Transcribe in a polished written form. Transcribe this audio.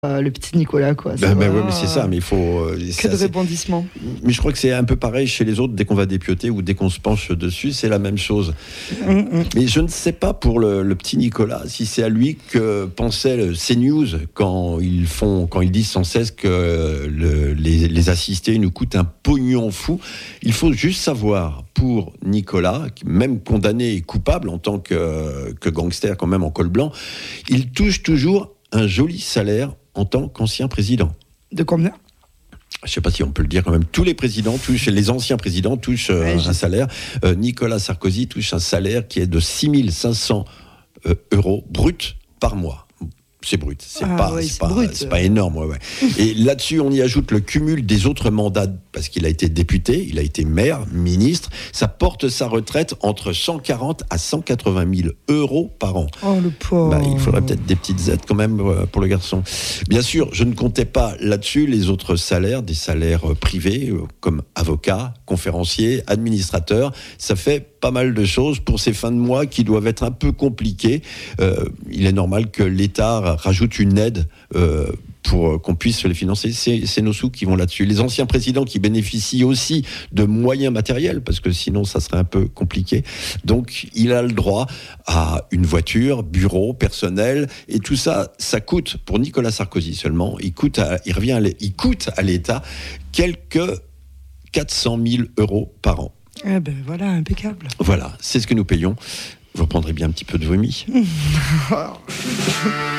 Le petit Nicolas, quoi. Ouais, mais c'est ça, mais il faut. Que de rebondissements. Mais je crois que c'est un peu pareil chez les autres, dès qu'on va dépioter ou dès qu'on se penche dessus, c'est la même chose. Mais je ne sais pas pour le petit Nicolas, si c'est à lui que pensait le CNews quand ils disent sans cesse que les assistés nous coûtent un pognon fou. Il faut juste savoir, pour Nicolas, même condamné et coupable en tant que gangster, quand même en col blanc, il touche toujours un joli salaire en tant qu'ancien président. De combien ? Je ne sais pas si on peut le dire quand même. Tous les présidents touchent, les anciens présidents touchent un salaire. Nicolas Sarkozy touche un salaire qui est de 6 500 euros brut par mois. C'est brut, c'est pas énorme. Ouais. Et là-dessus, on y ajoute le cumul des autres mandats, parce qu'il a été député, il a été maire, ministre. Ça porte sa retraite entre 140 à 180 000 euros par an. Oh, le pauvre. Il faudrait peut-être des petites aides quand même pour le garçon. Bien sûr, je ne comptais pas là-dessus les autres salaires, des salaires privés, comme avocat, conférencier, administrateur. Ça fait pas mal de choses pour ces fins de mois qui doivent être un peu compliquées. Il est normal que l'État rajoute une aide pour qu'on puisse les financer. C'est nos sous qui vont là-dessus. Les anciens présidents qui bénéficient aussi de moyens matériels, parce que sinon ça serait un peu compliqué. Donc il a le droit à une voiture, bureau, personnel, et tout ça, ça coûte, pour Nicolas Sarkozy seulement, il coûte à l'État quelques 400 000 euros par an. Eh ben voilà, impeccable. Voilà, c'est ce que nous payons. Vous reprendrez bien un petit peu de vomi.